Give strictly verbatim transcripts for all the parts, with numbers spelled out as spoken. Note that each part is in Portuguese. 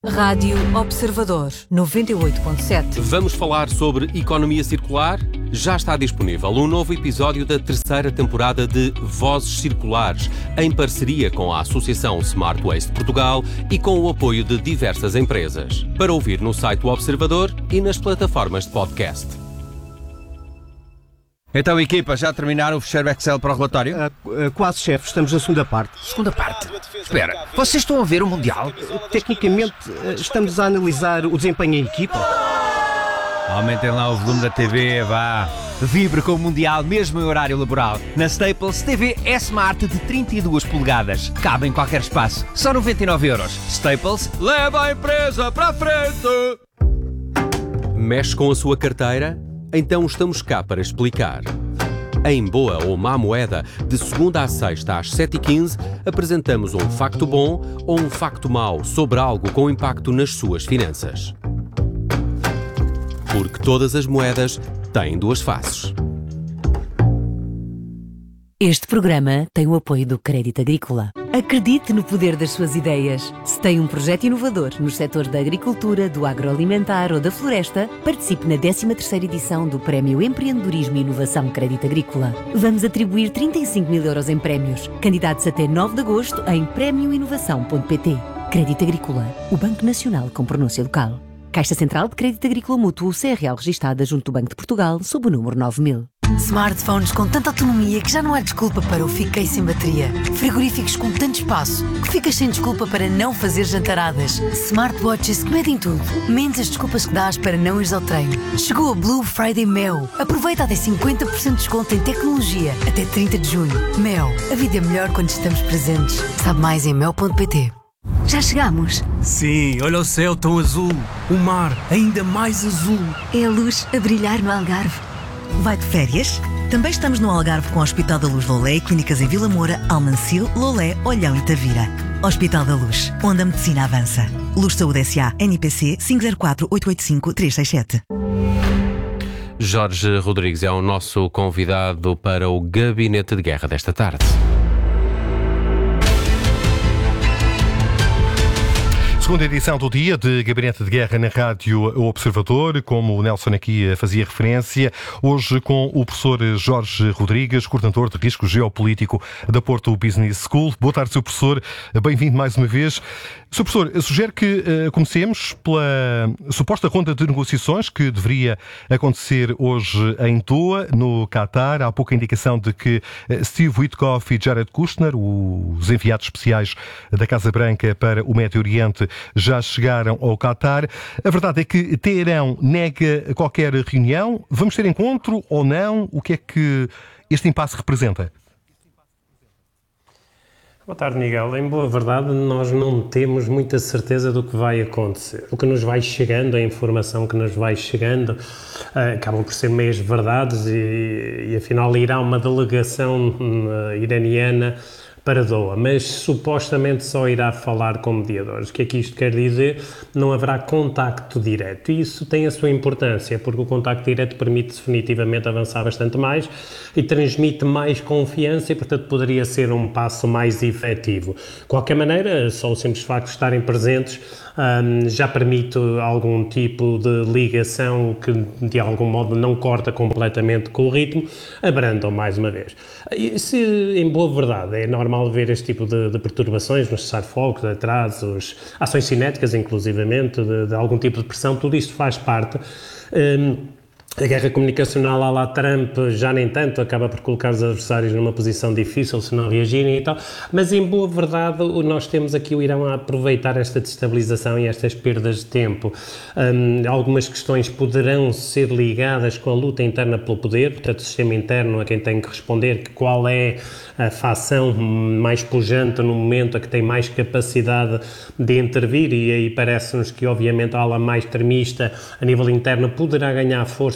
Rádio Observador, noventa e oito ponto sete. Vamos falar sobre economia circular? Já está disponível um novo episódio da terceira temporada de Vozes Circulares, em parceria com a Associação Smart Waste Portugal e com o apoio de diversas empresas. Para ouvir no site do Observador e nas plataformas de podcast. Então, equipa, já terminaram o fecheiro Excel para o relatório? Uh, uh, quase, chefe. Estamos na segunda parte. Segunda parte? Espera, vocês estão a ver o Mundial? Uh, tecnicamente, uh, estamos a analisar o desempenho em equipa. Aumentem lá o volume da T V, vá. Vibre com o Mundial, mesmo em horário laboral. Na Staples, T V S-Smart de trinta e duas polegadas. Cabe em qualquer espaço. Só noventa e nove euros. Staples, leva a empresa para a frente! Mexe com a sua carteira? Então estamos cá para explicar. Em Boa ou Má Moeda, de segunda à sexta às sete e quinze, apresentamos um facto bom ou um facto mau sobre algo com impacto nas suas finanças. Porque todas as moedas têm duas faces. Este programa tem o apoio do Crédito Agrícola. Acredite no poder das suas ideias. Se tem um projeto inovador nos setores da agricultura, do agroalimentar ou da floresta, participe na décima terceira edição do Prémio Empreendedorismo e Inovação Crédito Agrícola. Vamos atribuir trinta e cinco mil euros em prémios. Candidatos até nove de agosto em prémio inovação ponto pt. Crédito Agrícola, o Banco Nacional com pronúncia local. Caixa Central de Crédito Agrícola Mútuo, C R L registada junto do Banco de Portugal, sob o número nove mil. Smartphones com tanta autonomia que já não há desculpa para o fiquei sem bateria. Frigoríficos com tanto espaço que ficas sem desculpa para não fazer jantaradas. Smartwatches que medem tudo, menos as desculpas que dás para não ires ao treino. Chegou a Blue Friday Mel. Aproveita até cinquenta por cento de desconto em tecnologia até trinta de junho. Mel, a vida é melhor quando estamos presentes. Sabe mais em mel ponto pt. Já chegamos? Sim, olha o céu tão azul. O mar ainda mais azul. É a luz a brilhar no Algarve. Vai de férias? Também estamos no Algarve com o Hospital da Luz Lolé e clínicas em Vila Moura, Almancil, Lolé, Olhão e Tavira. Hospital da Luz, onde a medicina avança. Luz Saúde S A, N P C cinco zero quatro oito oito cinco três seis sete. Jorge Rodrigues é o nosso convidado para o Gabinete de Guerra desta tarde. Segunda edição do dia de Gabinete de Guerra na Rádio Observador, como o Nelson aqui fazia referência, hoje com o professor Jorge Rodrigues, coordenador de risco geopolítico da Porto Business School. Boa tarde, senhor professor. Bem-vindo mais uma vez. senhor Professor, sugere que uh, comecemos pela suposta ronda de negociações que deveria acontecer hoje em Doha, no Qatar. Há pouca indicação de que uh, Steve Witkoff e Jared Kushner, os enviados especiais da Casa Branca para o Médio Oriente, já chegaram ao Qatar. A verdade é que Teherão nega qualquer reunião. Vamos ter encontro ou não? O que é que este impasse representa? Boa tarde, Miguel. Em boa verdade, nós não temos muita certeza do que vai acontecer. O que nos vai chegando, a informação que nos vai chegando, uh, acabam por ser meias verdades e, e afinal irá uma delegação uh, iraniana para Doha, mas supostamente só irá falar com mediadores. O que é que isto quer dizer? Não haverá contacto direto. E isso tem a sua importância, porque o contacto direto permite definitivamente avançar bastante mais e transmite mais confiança e, portanto, poderia ser um passo mais efetivo. De qualquer maneira, só o simples facto de estarem presentes um, já permite algum tipo de ligação que, de algum modo, não corta completamente com o ritmo, abrandam mais uma vez. E se, em boa verdade, é normal ver este tipo de, de perturbações nos cessar-fogos, atrasos, ações cinéticas, inclusivamente, de, de algum tipo de pressão, tudo isto faz parte. Um, A guerra comunicacional à la Trump já nem tanto, acaba por colocar os adversários numa posição difícil se não reagirem e tal, mas em boa verdade nós temos aqui o Irão a aproveitar esta destabilização e estas perdas de tempo. Um, algumas questões poderão ser ligadas com a luta interna pelo poder, portanto o sistema interno a quem tem que responder que qual é a facção mais pujante no momento, a que tem mais capacidade de intervir, e aí parece-nos que obviamente a ala mais extremista a nível interno poderá ganhar força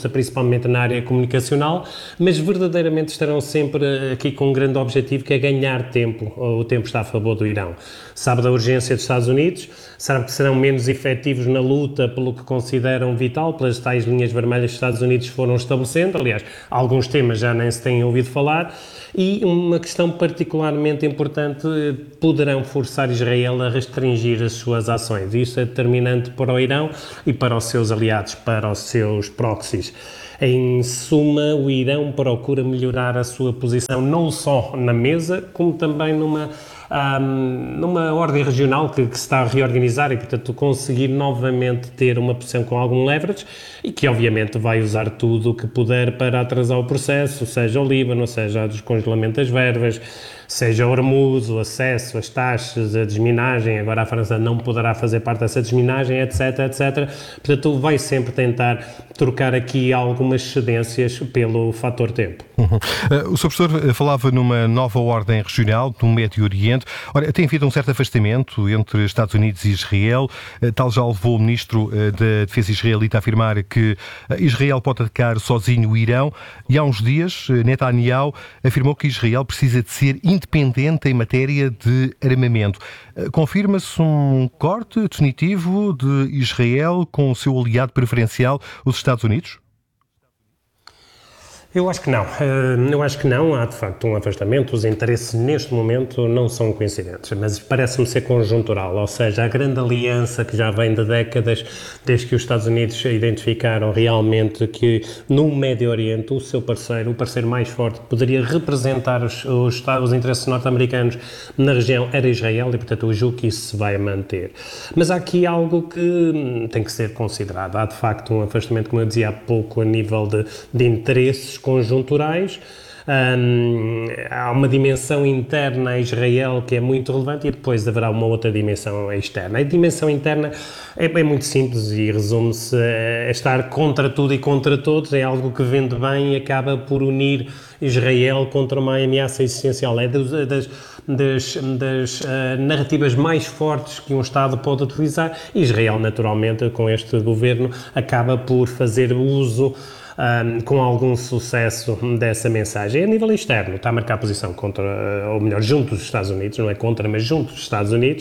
força, principalmente na área comunicacional, mas verdadeiramente estarão sempre aqui com um grande objetivo, que é ganhar tempo. O tempo está a favor do Irão. Sabe da urgência dos Estados Unidos, sabe que serão menos efetivos na luta pelo que consideram vital, pelas tais linhas vermelhas que os Estados Unidos foram estabelecendo. Aliás, alguns temas já nem se têm ouvido falar. E uma questão particularmente importante, poderão forçar Israel a restringir as suas ações. Isso é determinante para o Irão e para os seus aliados, para os seus proxies. Em suma, o Irão procura melhorar a sua posição não só na mesa, como também numa, um, numa ordem regional que, que se está a reorganizar e, portanto, conseguir novamente ter uma posição com algum leverage e que, obviamente, vai usar tudo o que puder para atrasar o processo, seja o Líbano, seja o descongelamento das verbas, seja o Hormuz, o acesso, as taxas, a desminagem. Agora a França não poderá fazer parte dessa desminagem, etc, etcétera. Portanto, vai sempre tentar trocar aqui algumas cedências pelo fator tempo. Uhum. Uh, o senhor professor falava numa nova ordem regional no Médio Oriente. Ora, tem havido um certo afastamento entre Estados Unidos e Israel. Uh, tal já levou o ministro uh, da Defesa israelita a afirmar que uh, Israel pode atacar sozinho o Irão. E há uns dias, uh, Netanyahu afirmou que Israel precisa de ser independente em matéria de armamento. Uh, confirma-se um corte definitivo de Israel com o seu aliado preferencial, os Estados Unidos? Eu acho que não. Eu acho que não. Há, de facto, um afastamento. Os interesses, neste momento, não são coincidentes, mas parece-me ser conjuntural. Ou seja, a grande aliança que já vem de décadas, desde que os Estados Unidos identificaram realmente que, no Médio Oriente, o seu parceiro, o parceiro mais forte, que poderia representar os, os, os interesses norte-americanos na região, era Israel, e, portanto, eu julgo que isso se vai manter. Mas há aqui algo que tem que ser considerado. Há, de facto, um afastamento, como eu dizia há pouco, a nível de, de interesses conjunturais. Um, há uma dimensão interna a Israel que é muito relevante e depois haverá uma outra dimensão externa. A dimensão interna é, é muito simples e resume-se a estar contra tudo e contra todos. É algo que vende bem e acaba por unir Israel contra uma ameaça existencial. É das, das, das, das uh, narrativas mais fortes que um Estado pode utilizar. Israel, naturalmente, com este governo, acaba por fazer uso Um, com algum sucesso dessa mensagem. A nível externo, está a marcar posição contra, ou melhor, junto dos Estados Unidos, não é contra, mas junto dos Estados Unidos,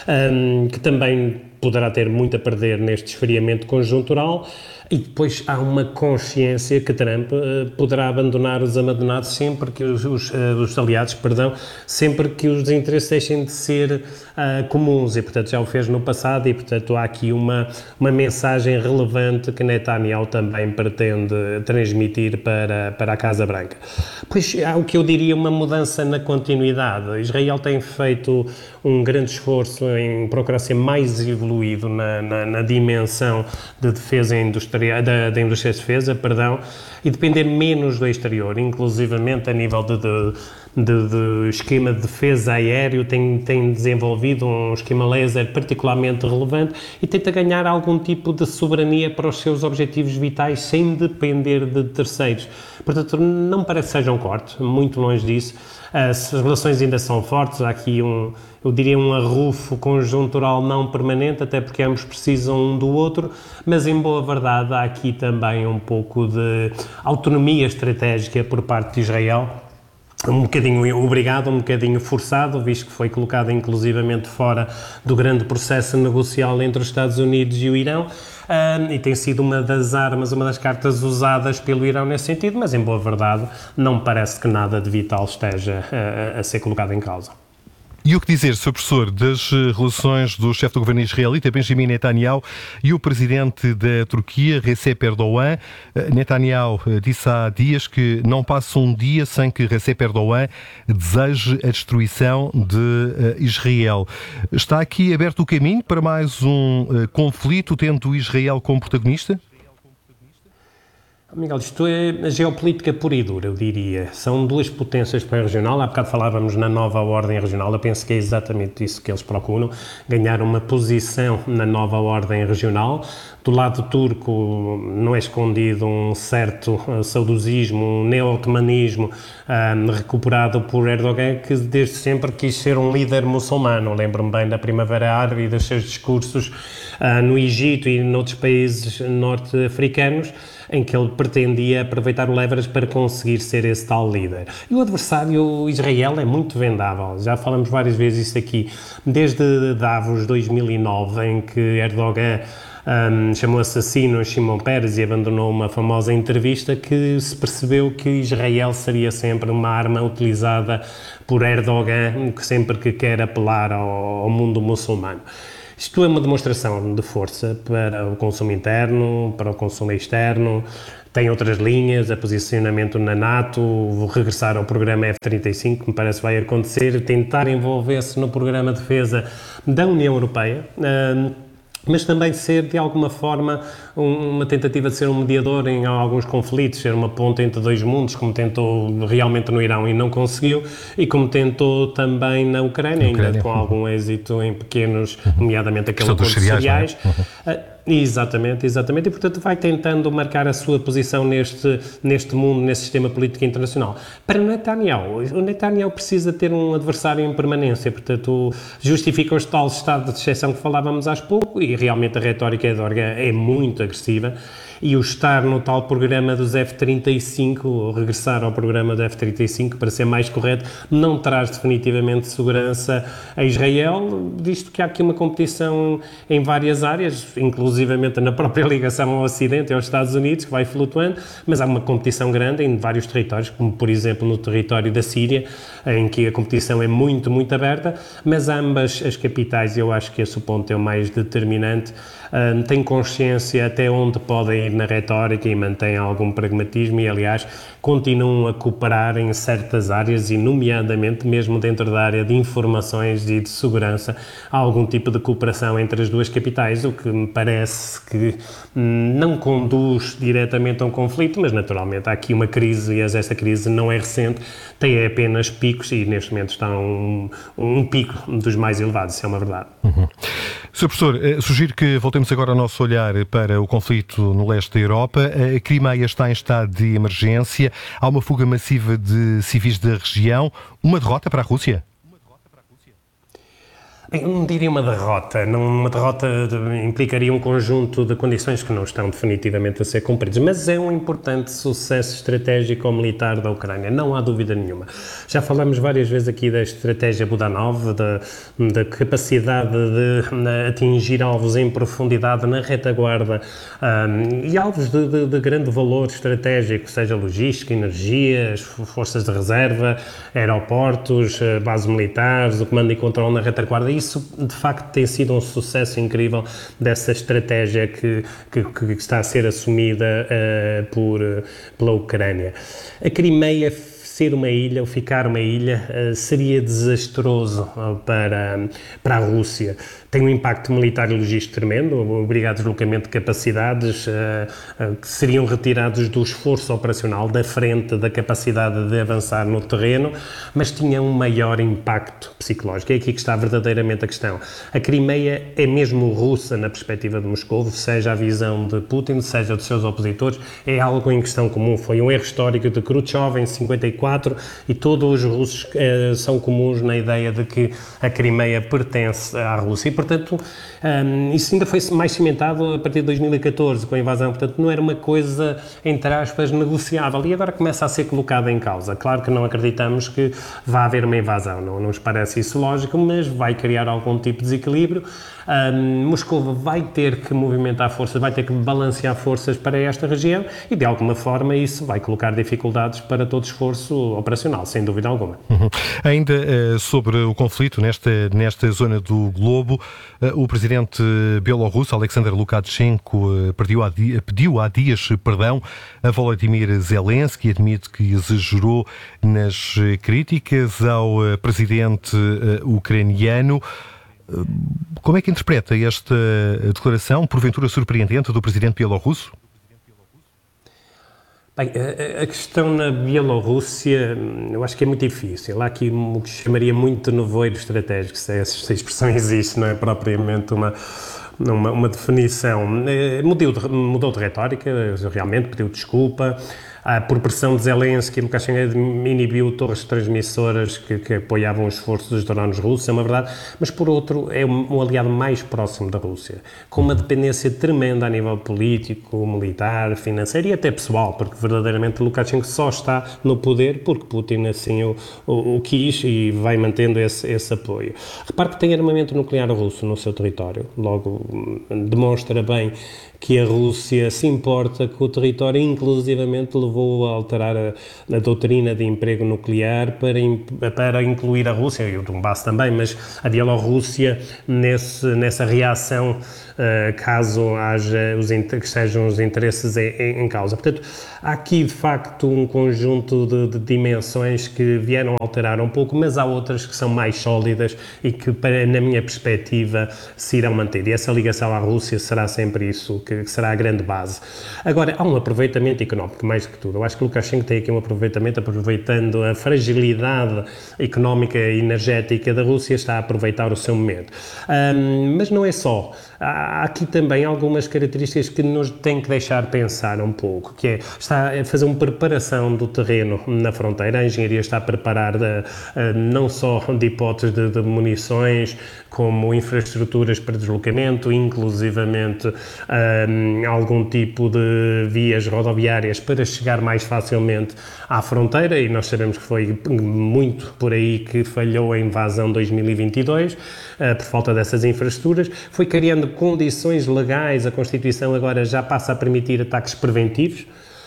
um, que também poderá ter muito a perder neste esfriamento conjuntural. E depois há uma consciência que Trump uh, poderá abandonar os abandonados sempre que os, os, uh, os aliados, perdão, sempre que os interesses deixem de ser uh, comuns, e portanto já o fez no passado, e portanto há aqui uma, uma mensagem relevante que Netanyahu também pretende transmitir para, para a Casa Branca. Pois há o que eu diria uma mudança na continuidade. Israel tem feito um grande esforço em procurar ser mais evoluído na, na, na dimensão de defesa industrial, Da, da indústria de defesa, perdão, e depender menos do exterior, inclusivamente a nível de, de, de, de esquema de defesa aéreo, tem, tem desenvolvido um esquema laser particularmente relevante e tenta ganhar algum tipo de soberania para os seus objetivos vitais sem depender de terceiros. Portanto, não me parece que seja um corte, muito longe disso. As relações ainda são fortes, há aqui um, eu diria um arrufo conjuntural não permanente, até porque ambos precisam um do outro, mas em boa verdade há aqui também um pouco de autonomia estratégica por parte de Israel, um bocadinho obrigado, um bocadinho forçado, visto que foi colocado inclusivamente fora do grande processo negocial entre os Estados Unidos e o Irão. Um, e tem sido uma das armas, uma das cartas usadas pelo Irão nesse sentido, mas em boa verdade não me parece que nada de vital esteja a, a ser colocado em causa. E o que dizer, senhor professor, das relações do chefe do governo israelita, Benjamin Netanyahu, e o presidente da Turquia, Recep Erdogan? Netanyahu disse há dias que não passa um dia sem que Recep Erdogan deseje a destruição de Israel. Está aqui aberto o caminho para mais um conflito, tendo Israel como protagonista? Miguel, isto é a geopolítica pura e dura, eu diria. São duas potências para a regional. Há bocado falávamos na nova ordem regional. Eu penso que é exatamente isso que eles procuram, ganhar uma posição na nova ordem regional. Do lado turco não é escondido um certo saudosismo, um neo-otomanismo um, recuperado por Erdogan, que desde sempre quis ser um líder muçulmano. Lembro-me bem da Primavera Árabe e dos seus discursos uh, no Egito e noutros países norte-africanos, em que ele pretendia aproveitar o leverage para conseguir ser esse tal líder. E o adversário Israel é muito vendável, já falamos várias vezes isso aqui, desde Davos dois mil e nove, em que Erdogan Um, chamou assassino Shimon Peres e abandonou uma famosa entrevista, que se percebeu que Israel seria sempre uma arma utilizada por Erdogan sempre que quer apelar ao, ao mundo muçulmano. Isto é uma demonstração de força para o consumo interno, para o consumo externo. Tem outras linhas, a posicionamento na NATO, vou regressar ao programa F trinta e cinco, que me parece vai acontecer, tentar envolver-se no programa de defesa da União Europeia, um, mas também ser, de alguma forma, uma tentativa de ser um mediador em alguns conflitos, ser uma ponte entre dois mundos, como tentou realmente no Irão e não conseguiu, e como tentou também na Ucrânia, Ucrânia. ainda com algum êxito em pequenos, nomeadamente aquele acordo de cereais. É? Uhum. Exatamente, exatamente, e portanto vai tentando marcar a sua posição neste, neste mundo, nesse sistema político internacional. Para Netanyahu, o Netanyahu precisa ter um adversário em permanência, portanto justifica o tal estado de exceção que falávamos há pouco, e realmente a retórica de Erdogan é muito agressiva, e o estar no tal programa dos F trinta e cinco, ou regressar ao programa do F trinta e cinco, para ser mais correto, não traz definitivamente segurança a Israel, visto que há aqui uma competição em várias áreas, inclusivamente na própria ligação ao Ocidente e aos Estados Unidos, que vai flutuando, mas há uma competição grande em vários territórios, como por exemplo no território da Síria, em que a competição é muito, muito aberta, mas ambas as capitais, eu acho que esse ponto é o mais determinante, um, têm consciência até onde podem ir na retórica e mantêm algum pragmatismo e, aliás, continuam a cooperar em certas áreas e, nomeadamente, mesmo dentro da área de informações e de segurança, há algum tipo de cooperação entre as duas capitais, o que me parece que não conduz diretamente a um conflito, mas naturalmente há aqui uma crise e esta crise não é recente, tem apenas picos e neste momento está um, um pico dos mais elevados, isso é uma verdade. Uhum. senhor Professor, sugiro que voltemos agora o nosso olhar para o conflito no leste da Europa. A Crimeia está em estado de emergência, há uma fuga massiva de civis da região, uma derrota para a Rússia? Bem, eu não diria uma derrota. Uma derrota implicaria um conjunto de condições que não estão definitivamente a ser cumpridas, mas é um importante sucesso estratégico militar da Ucrânia, não há dúvida nenhuma. Já falamos várias vezes aqui da estratégia Budanov, da, da capacidade de atingir alvos em profundidade na retaguarda um, e alvos de, de, de grande valor estratégico, seja logística, energia, forças de reserva, aeroportos, bases militares, o comando e controle na retaguarda. Isso, de facto, tem sido um sucesso incrível dessa estratégia que, que, que está a ser assumida uh, por, uh, pela Ucrânia. A Crimeia ser uma ilha, ou ficar uma ilha, uh, seria desastroso uh, para, para a Rússia. Tem um impacto militar e logístico tremendo, obriga a deslocamento de capacidades uh, uh, que seriam retirados do esforço operacional, da frente, da capacidade de avançar no terreno, mas tinha um maior impacto psicológico. É aqui que está verdadeiramente a questão. A Crimeia é mesmo russa na perspectiva de Moscou, seja a visão de Putin, seja dos seus opositores, é algo em questão comum. Foi um erro histórico de Khrushchev em cinquenta e quatro e todos os russos uh, são comuns na ideia de que a Crimeia pertence à Rússia. Portanto, um, isso ainda foi mais cimentado a partir de dois mil e catorze, com a invasão, portanto não era uma coisa, entre aspas, negociável, e agora começa a ser colocada em causa. Claro que não acreditamos que vá haver uma invasão, não, não nos parece isso lógico, mas vai criar algum tipo de desequilíbrio. Um, Moscou vai ter que movimentar forças, vai ter que balancear forças para esta região e, de alguma forma, isso vai colocar dificuldades para todo esforço operacional, sem dúvida alguma. Uhum. Ainda uh, sobre o conflito nesta, nesta zona do globo, uh, o presidente bielorrusso, Alexander Lukashenko, uh, pediu, há dia, pediu há dias perdão a Volodymyr Zelensky, admite que exagerou nas críticas ao uh, presidente uh, ucraniano. Como é que interpreta esta declaração, porventura surpreendente, do presidente bielorrusso? Bem, a, a questão na Bielorrússia, eu acho que é muito difícil. Há aqui o que chamaria muito de nevoeiro estratégico, se essa expressão existe, não é propriamente uma... Uma, uma definição. Mudou de, mudou de retórica, realmente pediu desculpa. Ah, por pressão de Zelensky, Lukashenko inibiu torres transmissoras que, que apoiavam o esforço dos drones russos, é uma verdade, mas por outro é um, um aliado mais próximo da Rússia, com uma dependência tremenda a nível político, militar, financeiro e até pessoal, porque verdadeiramente Lukashenko só está no poder porque Putin assim o, o, o quis e vai mantendo esse, esse apoio. Repare que tem armamento nuclear russo no seu território, logo demonstra bem que a Rússia se importa com o território, inclusivamente levou a alterar a, a doutrina de emprego nuclear para, para incluir a Rússia, e o Donbass também, mas a Bielorrússia nesse, nessa reação, uh, caso haja os, que sejam os interesses em, em causa. Portanto, há aqui de facto um conjunto de, de dimensões que vieram alterar um pouco, mas há outras que são mais sólidas e que, para, na minha perspectiva, se irão manter. E essa ligação à Rússia será sempre isso, que será a grande base. Agora, há um aproveitamento económico, mais que tudo. Eu acho que o Lukashenko tem aqui um aproveitamento, aproveitando a fragilidade económica e energética da Rússia, está a aproveitar o seu momento. Um, mas não é só. Há aqui também algumas características que nos têm que deixar pensar um pouco, que é, está a fazer uma preparação do terreno na fronteira, a engenharia está a preparar de, não só de hipóteses de, de munições, como infraestruturas para deslocamento, inclusivamente um, algum tipo de vias rodoviárias para chegar mais facilmente à fronteira, e nós sabemos que foi muito por aí que falhou a invasão de dois mil e vinte e dois, uh, por falta dessas infraestruturas. Foi criando condições legais, a Constituição agora já passa a permitir ataques preventivos.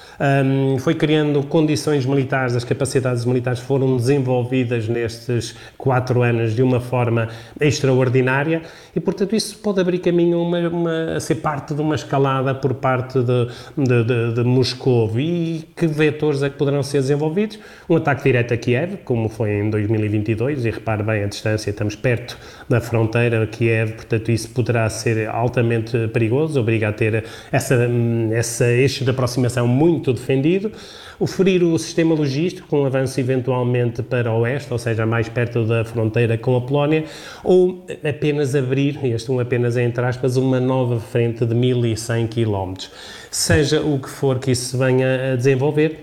Um, foi criando condições militares, as capacidades militares foram desenvolvidas nestes quatro anos de uma forma extraordinária e, portanto, isso pode abrir caminho a, uma, uma, a ser parte de uma escalada por parte de, de, de, de Moscou. E que vetores é que poderão ser desenvolvidos? Um ataque direto a Kiev, como foi em dois mil e vinte e dois, e repare bem a distância, estamos perto da fronteira, Kiev, portanto, isso poderá ser altamente perigoso, obriga a ter essa, essa eixo de aproximação muito defendido, oferir o sistema logístico com um avanço eventualmente para o oeste, ou seja, mais perto da fronteira com a Polónia, ou apenas abrir, este um apenas entre aspas, uma nova frente de mil e cem quilómetros. Seja o que for que isso se venha a desenvolver,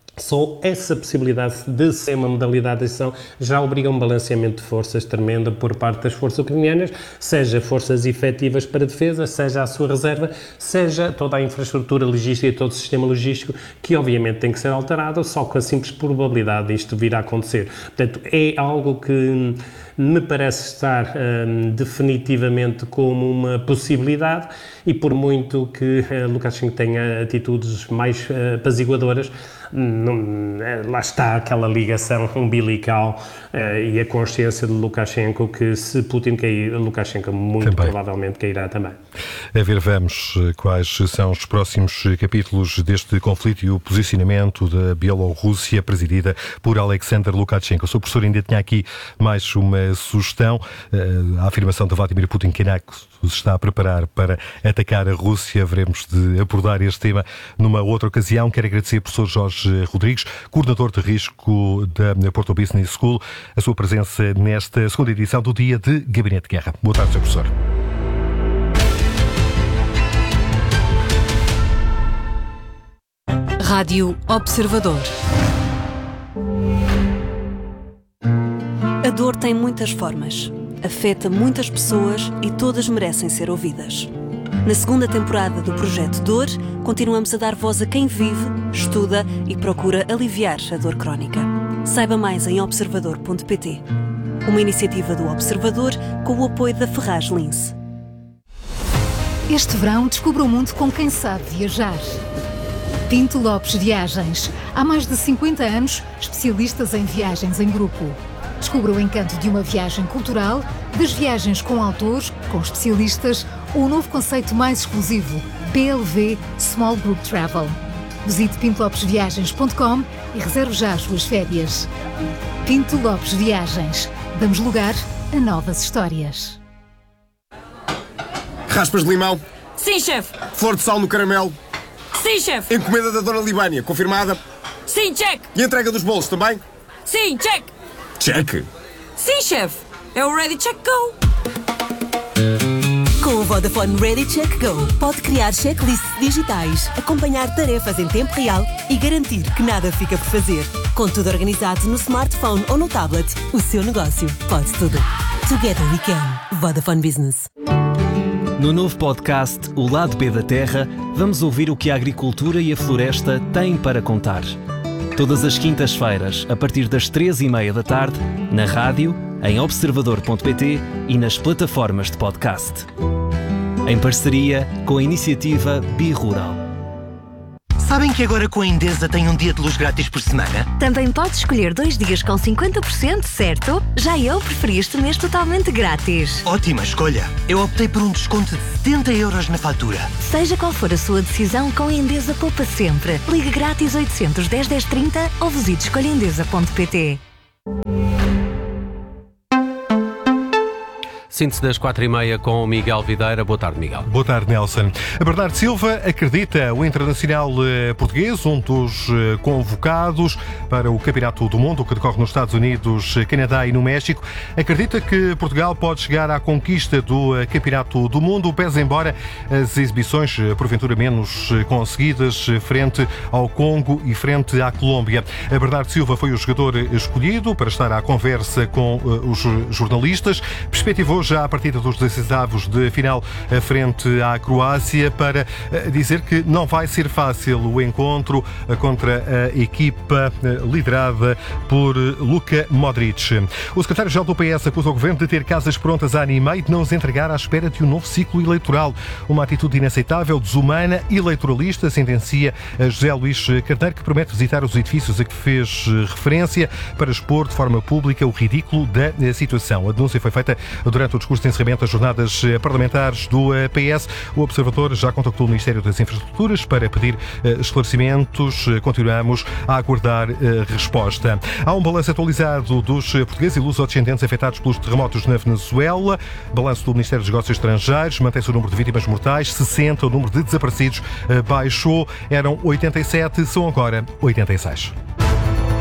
só essa possibilidade de ser uma modalidade de ação já obriga um balanceamento de forças tremendo por parte das forças ucranianas, seja forças efetivas para defesa, seja a sua reserva, seja toda a infraestrutura logística e todo o sistema logístico, que obviamente tem que ser alterado, só com a simples probabilidade disto vir a acontecer. Portanto, é algo que me parece estar um, definitivamente como uma possibilidade, e por muito que uh, Lukashenko tenha atitudes mais uh, apaziguadoras, não, lá está aquela ligação umbilical uh, e a consciência de Lukashenko que, se Putin cair, Lukashenko muito também provavelmente cairá também. A ver, vamos quais são os próximos capítulos deste conflito e o posicionamento da Bielorrússia, presidida por Alexander Lukashenko. O seu professor ainda tinha aqui mais uma sugestão. A afirmação de Vladimir Putin que se está a preparar para atacar a Rússia. Veremos de abordar este tema numa outra ocasião. Quero agradecer ao professor Jorge Rodrigues, coordenador de risco da Porto Business School, a sua presença nesta segunda edição do Dia de Gabinete de Guerra. Boa tarde, senhor professor. Rádio Observador. A dor tem muitas formas, afeta muitas pessoas e todas merecem ser ouvidas. Na segunda temporada do Projeto Dor, continuamos a dar voz a quem vive, estuda e procura aliviar a dor crónica. Saiba mais em observador ponto pt. Uma iniciativa do Observador com o apoio da Ferraz Lince. Este verão descubra o mundo com quem sabe viajar. Pinto Lopes Viagens. Há mais de cinquenta anos, especialistas em viagens em grupo. Descubra o encanto de uma viagem cultural, das viagens com autores, com especialistas, ou o novo conceito mais exclusivo, P L V Small Group Travel. Visite pinto lopes viagens ponto com e reserve já as suas férias. Pinto Lopes Viagens. Damos lugar a novas histórias. Raspas de limão? Sim, chefe. Flor de sal no caramelo? Sim, chefe. Encomenda da Dona Libânia, confirmada? Sim, check. E a entrega dos bolos também? Sim, check. Check. Sim, chefe. É o Ready Check Go. Com Com o Vodafone Ready Check Go, pode criar checklists digitais, acompanhar tarefas em tempo real e garantir que nada fica por fazer. Com tudo organizado no smartphone ou no tablet, o seu negócio pode tudo. Together we can. Vodafone Business. No novo podcast O Lado B da Terra, vamos ouvir o que a agricultura e a floresta têm para contar. Todas as quintas-feiras, a partir das três e meia da tarde, na rádio, em observador ponto pt e nas plataformas de podcast. Em parceria com a iniciativa Bi-Rural. Sabem que agora com a Endesa tem um dia de luz grátis por semana? Também podes escolher dois dias com cinquenta por cento, certo? Já eu preferi este mês totalmente grátis. Ótima escolha! Eu optei por um desconto de setenta euros na fatura. Seja qual for a sua decisão, com a Endesa poupa sempre. Ligue grátis oitocentos, dez, dez, trinta ou visite escolha endesa ponto pt. Síntese das quatro e meia com o Miguel Videira. Boa tarde, Miguel. Boa tarde, Nelson. Bernardo Silva acredita o internacional português, um dos convocados para o Campeonato do Mundo, que decorre nos Estados Unidos, Canadá e no México, acredita que Portugal pode chegar à conquista do Campeonato do Mundo, pese embora as exibições, porventura menos conseguidas, frente ao Congo e frente à Colômbia. Bernardo Silva foi o jogador escolhido para estar à conversa com os jornalistas, perspectivou já a partida dos decisivos de final frente à Croácia para dizer que não vai ser fácil o encontro contra a equipa liderada por Luka Modric. O secretário-geral do P S acusa o governo de ter casas prontas a ano e meio e de não os entregar à espera de um novo ciclo eleitoral. Uma atitude inaceitável, desumana e eleitoralista, sentencia José Luís Carneiro, que promete visitar os edifícios a que fez referência para expor de forma pública o ridículo da situação. A denúncia foi feita durante o discurso de encerramento das jornadas parlamentares do P S. O Observador já contactou o Ministério das Infraestruturas para pedir esclarecimentos. Continuamos a aguardar resposta. Há um balanço atualizado dos portugueses e luso-descendentes afetados pelos terremotos na Venezuela. Balanço do Ministério dos Negócios Estrangeiros. Mantém-se o número de vítimas mortais, sessenta. O número de desaparecidos baixou. Eram oitenta e sete, são agora oitenta e seis.